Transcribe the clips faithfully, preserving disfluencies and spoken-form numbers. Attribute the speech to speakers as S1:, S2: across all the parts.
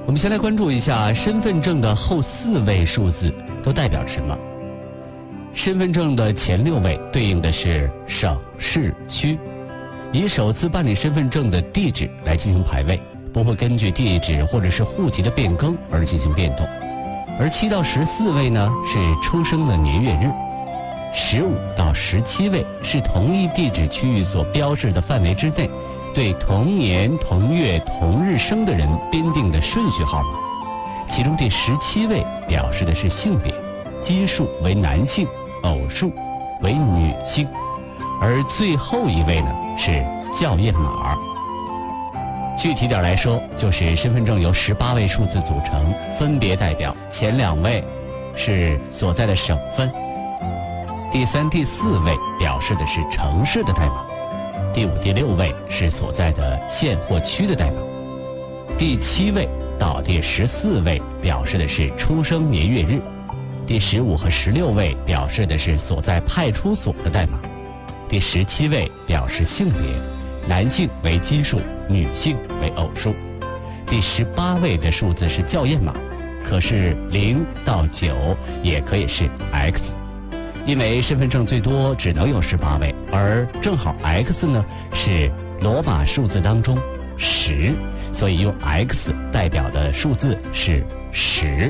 S1: 我们先来关注一下身份证的后四位数字都代表什么。身份证的前六位对应的是省市区，以首次办理身份证的地址来进行排位，不会根据地址或者是户籍的变更而进行变动。而七到十四位呢是出生的年月日，十五到十七位是同一地址区域所标示的范围之内对同年同月同日生的人编定的顺序号码，其中第十七位表示的是性别，奇数为男性，偶数为女性，而最后一位呢是校验码。具体点来说，就是身份证由十八位数字组成，分别代表前两位是所在的省份，第三、第四位表示的是城市的代码，第五、第六位是所在的县或区的代码，第七位到第十四位表示的是出生年月日，第十五和十六位表示的是所在派出所的代码，第十七位表示性别，男性为奇数，女性为偶数，第十八位的数字是校验码，可是零到九也可以是 X。因为身份证最多只能有十八位，而正好 X 呢是罗马数字当中十，所以用 X 代表的数字是十。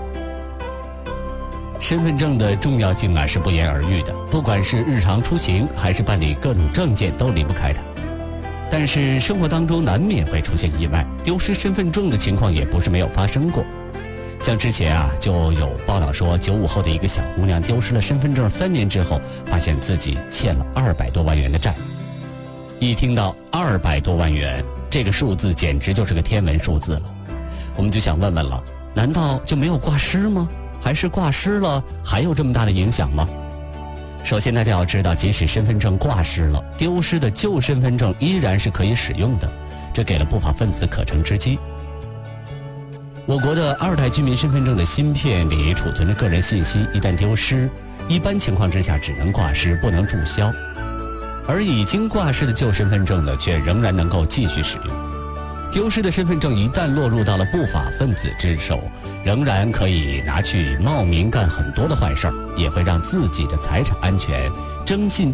S1: 身份证的重要性啊是不言而喻的，不管是日常出行还是办理各种证件都离不开它。但是生活当中难免会出现意外，丢失身份证的情况也不是没有发生过。像之前啊，就有报道说，九五后的一个小姑娘丢失了身份证，三年之后发现自己欠了二百多万元的债。一听到二百多万元这个数字，简直就是个天文数字了。我们就想问问了，难道就没有挂失吗？还是挂失了还有这么大的影响吗？首先大家要知道，即使身份证挂失了，丢失的旧身份证依然是可以使用的，这给了不法分子可乘之机。我国的二代居民身份证的芯片里储存着个人信息，一旦丢失，一般情况之下只能挂失，不能注销。而已经挂失的旧身份证呢，却仍然能够继续使用。丢失的身份证一旦落入到了不法分子之手，仍然可以拿去冒名干很多的坏事儿，也会让自己的财产安全、征信